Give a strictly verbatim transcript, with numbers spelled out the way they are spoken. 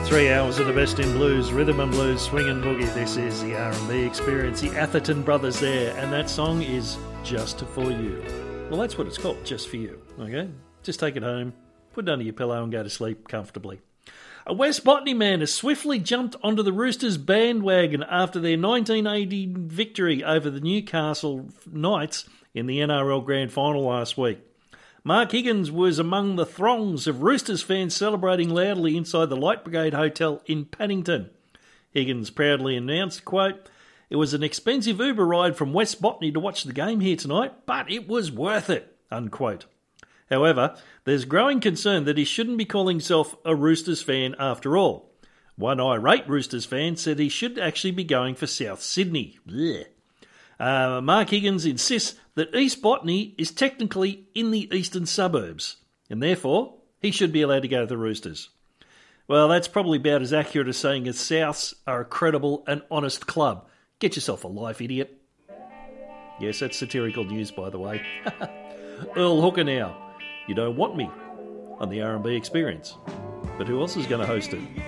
Three hours of the best in blues, rhythm and blues, swing and boogie. This is the R and B Experience, the Atherton Brothers there, and that song is Just For You. Well, that's what it's called, Just For You, okay? Just take it home, put it under your pillow and go to sleep comfortably. A West Botany man has swiftly jumped onto the Roosters bandwagon after their nineteen eighty victory over the Newcastle Knights in the N R L Grand Final last week. Mark Higgins was among the throngs of Roosters fans celebrating loudly inside the Light Brigade Hotel in Paddington. Higgins proudly announced, quote, "It was an expensive Uber ride from West Botany to watch the game here tonight, but it was worth it," unquote. However, there's growing concern that he shouldn't be calling himself a Roosters fan after all. One irate Roosters fan said he should actually be going for South Sydney. Blech. Uh, Mark Higgins insists that East Botany is technically in the eastern suburbs, and therefore he should be allowed to go to the Roosters. Well, that's probably about as accurate as saying that Souths are a credible and honest club. Get yourself a life, idiot. Yes, that's satirical news, by the way. Earl Hooker now. You don't want me on the R and B Experience. But who else is going to host it?